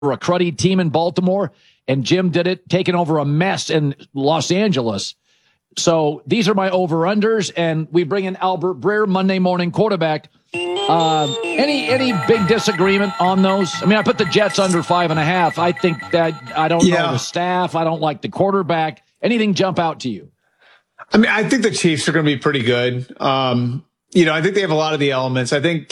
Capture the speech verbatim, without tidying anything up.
a cruddy team in Baltimore, and Jim did it, taking over a mess in Los Angeles. So these are my over-unders, and we bring in Albert Breer, Monday morning quarterback. Uh, any any big disagreement on those? I mean, I put the Jets under five and a half. I think that I don't yeah. know the staff. I don't like the quarterback. Anything jump out to you? I mean, I think the Chiefs are going to be pretty good. Um, you know, I think they have a lot of the elements. I think